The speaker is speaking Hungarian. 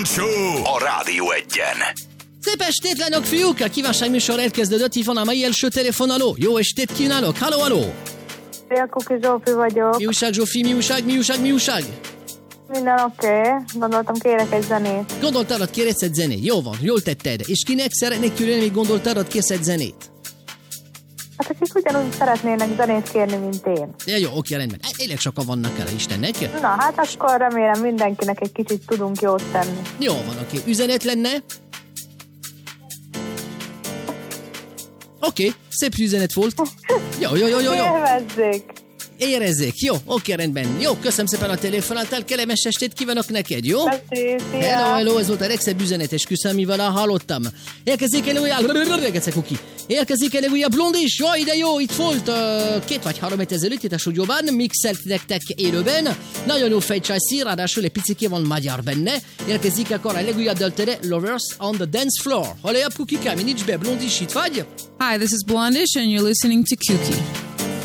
Kejfel Show a Rádió Egyen. Szép estét, lányok, fiúk! A kívánságműsor elkezdődött, itt van a mai első telefonáló. Jó estét kívánok! Halló! Szia, Kuki Zsófi vagyok. Mi újság, Zsófi? Mi újság? Minden oké. Gondoltam, kérek egy zenét. Gondoltad, kérsz egy zenét? Jó van, jól tetted. És kinek szeretnék küldeni, még gondoltad, kérsz egy zenét? Hát akik ugyanúgy szeretnének zenét kérni, mint én. Ja, jó, oké, rendben. Elég sokan vannak el, Istennek. Na, hát akkor remélem mindenkinek egy kicsit tudunk jót tenni. Jó van, oké. Üzenet lenne? Oké, szép üzenet volt. Jó. Élvezzék! Érezzék, jó, oké, rendben. Jó, köszönöm szépen a telefonáltál, kellemes estét kívánok neked, jó? Köszi, szia! Hello, ez volt a legszebb üzenet, és köszönöm, mivel hallottam. Érkezik elő újabb Blondis, jó, ide jó, itt volt 2 vagy 3 hét ezelőtt, itt a stúdióban, mixelt nektek élőben, nagyon jó fejcsajszi, ráadásul egy picike van magyar benne, érkezik akkor a legújabb daltere, Lovers on the Dance Floor. Hallójabb, Kukikám, nincs be, Blondis, itt vagy? Hi, this is Blondish and you're listening to Kuki.